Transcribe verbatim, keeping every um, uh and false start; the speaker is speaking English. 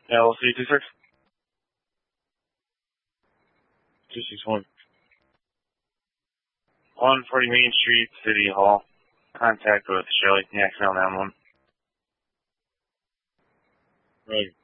L C two six? two six one. one forty Main Street, City Hall. Contact with Shirley, the X L nine one. Right.